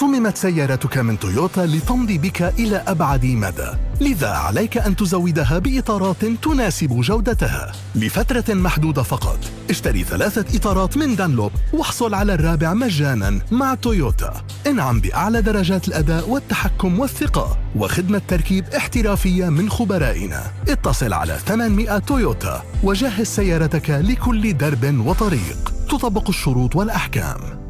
صممت سيارتك من تويوتا لتمضي بك إلى أبعد مدى، لذا عليك أن تزودها بإطارات تناسب جودتها لفترة محدودة فقط. اشتري 3 إطارات من دانلوب واحصل على الرابع مجانا مع تويوتا. انعم بأعلى درجات الأداء والتحكم والثقة وخدمة تركيب احترافية من خبرائنا. اتصل على 800 تويوتا وجهز سيارتك لكل درب وطريق. تطبق الشروط والأحكام.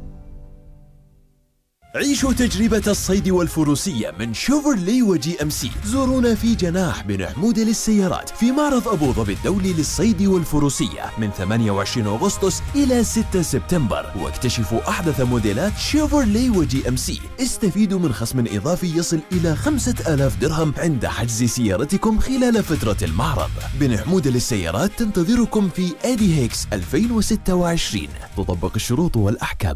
عيشوا تجربة الصيد والفروسية من شيفروليه وجي ام سي. زورونا في جناح بن حمود للسيارات في معرض أبو ظبي الدولي للصيد والفروسية من 28 أغسطس إلى 6 سبتمبر، واكتشفوا أحدث موديلات شيفروليه وجي ام سي. استفيدوا من خصم إضافي يصل إلى 5000 درهم عند حجز سيارتكم خلال فترة المعرض. بن حمود للسيارات تنتظركم في إيدي هيكس 2026. تطبق الشروط والأحكام.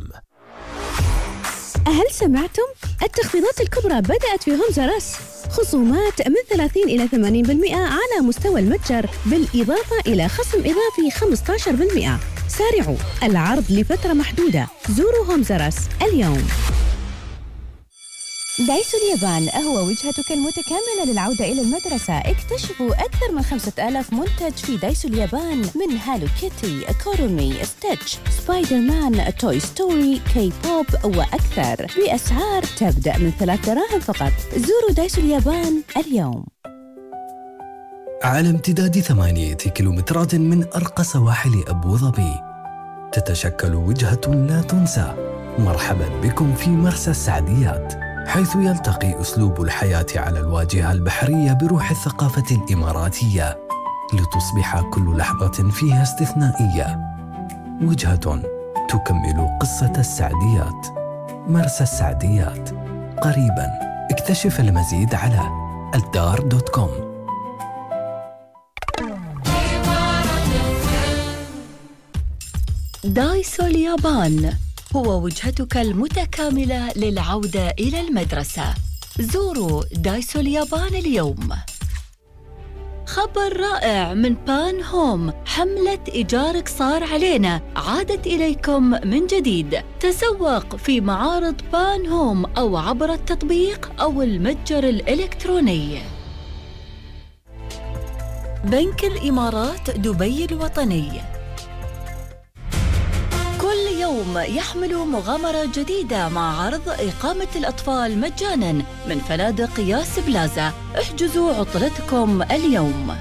هل سمعتم؟ التخفيضات الكبرى بدأت في هومز راس. خصومات من 30 إلى 80% على مستوى المتجر، بالإضافة إلى خصم إضافي 15%. سارعوا، العرض لفترة محدودة. زوروا هومز راس اليوم. دايسو اليابان هو وجهتك المتكاملة للعودة إلى المدرسة. اكتشفوا أكثر من 5000 منتج في دايسو اليابان، من هالو كيتي، كورومي، ستيتش، سبايدر مان، توي ستوري، كي بوب وأكثر، بأسعار تبدأ من 3 دراهم فقط. زوروا دايسو اليابان اليوم. على امتداد 8 كيلومترات من أرقى سواحل أبو ظبي تتشكل وجهة لا تنسى. مرحبا بكم في مرسى السعديات، حيث يلتقي أسلوب الحياة على الواجهة البحرية بروح الثقافة الإماراتية، لتصبح كل لحظة فيها استثنائية. وجهة تكمل قصة السعديات. مرسى السعديات قريباً. اكتشف المزيد على الدار.com. دايسو اليابان هو وجهتك المتكاملة للعودة إلى المدرسة. زوروا دايسو اليابان اليوم. خبر رائع من بان هوم، حملة إيجارك صار علينا عادت إليكم من جديد. تسوق في معارض بان هوم أو عبر التطبيق أو المتجر الإلكتروني. بنك الإمارات دبي الوطني كل يوم يحمل مغامرة جديدة مع عرض إقامة الأطفال مجاناً من فنادق ياس بلازا. احجزوا عطلتكم اليوم.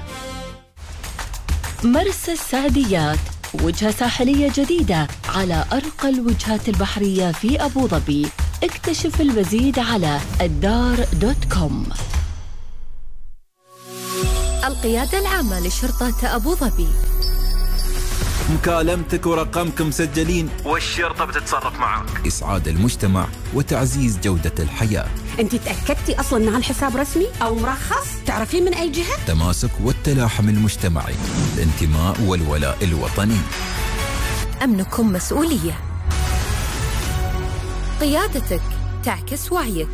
مرسى السعديات، وجهة ساحلية جديدة على أرقى الوجهات البحرية في أبو ظبي. اكتشف المزيد على الدار.com. القيادة العامة لشرطة أبو ظبي. مكالمتك ورقمك مسجلين والشرطة بتتصرف معك. إسعاد المجتمع وتعزيز جودة الحياة. أنت تأكدتي أصلاً أن هالحساب رسمي أو مرخص؟ تعرفين من أي جهة؟ تماسك والتلاحم المجتمعي، الانتماء والولاء الوطني. أمنكم مسؤولية. قيادتك تعكس وعيك.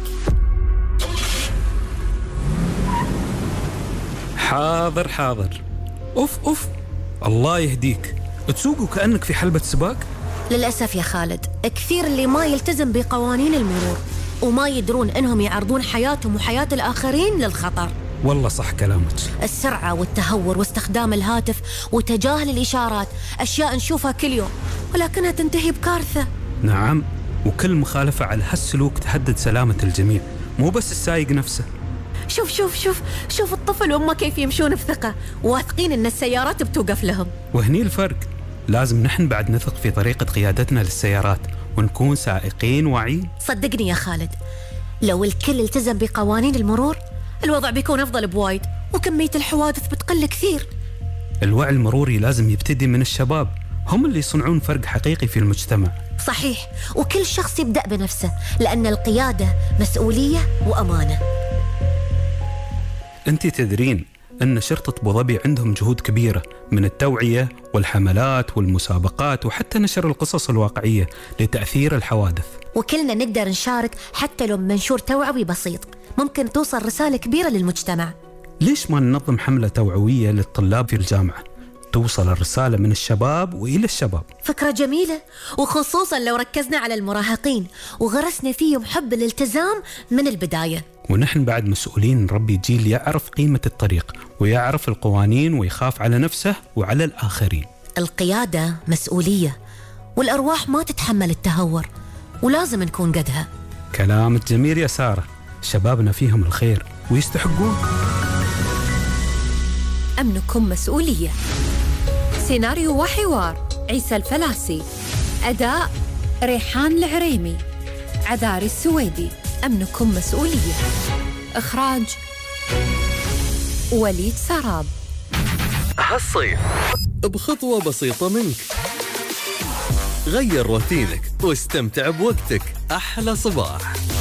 حاضر حاضر. أوف الله يهديك، تسوق كأنك في حلبة سباق. للأسف يا خالد، كثير اللي ما يلتزم بقوانين المرور وما يدرون أنهم يعرضون حياتهم وحياة الآخرين للخطر. والله صح كلامك. السرعة والتهور واستخدام الهاتف وتجاهل الإشارات أشياء نشوفها كل يوم ولكنها تنتهي بكارثة. نعم، وكل مخالفة على هالسلوك تهدد سلامة الجميع، مو بس السايق نفسه. شوف الطفل وأمه كيف يمشون بثقة، واثقين أن السيارات بتوقف لهم. وهني الفرق، لازم نحن بعد نثق في طريقة قيادتنا للسيارات ونكون سائقين واعيين. صدقني يا خالد، لو الكل التزم بقوانين المرور الوضع بيكون أفضل بوايد، وكمية الحوادث بتقل كثير. الوعي المروري لازم يبتدي من الشباب، هم اللي يصنعون فرق حقيقي في المجتمع. صحيح، وكل شخص يبدأ بنفسه، لأن القيادة مسؤولية وأمانة. أنت تدرين أن شرطة أبو ظبي عندهم جهود كبيرة من التوعية والحملات والمسابقات وحتى نشر القصص الواقعية لتأثير الحوادث. وكلنا نقدر نشارك حتى لو بمنشور توعوي بسيط، ممكن توصل رسالة كبيرة للمجتمع. ليش ما ننظم حملة توعوية للطلاب في الجامعة؟ توصل الرسالة من الشباب وإلى الشباب. فكرة جميلة، وخصوصا لو ركزنا على المراهقين وغرسنا فيهم حب الالتزام من البداية. ونحن بعد مسؤولين نربي جيل يعرف قيمة الطريق ويعرف القوانين ويخاف على نفسه وعلى الآخرين. القيادة مسؤولية، والأرواح ما تتحمل التهور، ولازم نكون قدها. كلامك جميل يا سارة، شبابنا فيهم الخير ويستحقون. أمنكم مسؤولية. سيناريو وحوار عيسى الفلاسي. أداء ريحان العريمي، عذاري السويدي. أمنكم مسؤولية. إخراج وليد سراب. هالصيف بخطوة بسيطة منك غير روتينك واستمتع بوقتك. أحلى صباح